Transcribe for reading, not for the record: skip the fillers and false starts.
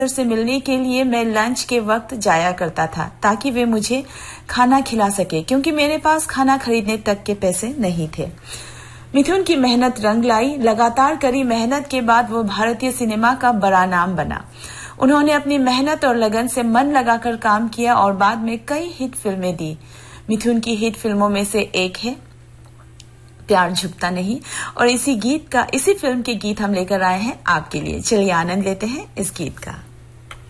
से मिलने के लिए मैं लंच के वक्त जाया करता था ताकि वे मुझे खाना खिला सके, क्योंकि मेरे पास खाना खरीदने तक के पैसे नहीं थे। मिथुन की मेहनत रंग लाई। लगातार कड़ी मेहनत के बाद वो भारतीय सिनेमा का बड़ा नाम बना। उन्होंने अपनी मेहनत और लगन से मन लगाकर काम किया और बाद में कई हिट फिल्में दी। मिथुन की हिट फिल्मों में से एक है प्यार झुकता नहीं, और इसी फिल्म के गीत हम लेकर आए हैं आपके लिए। चलिए आनंद लेते हैं इस गीत का।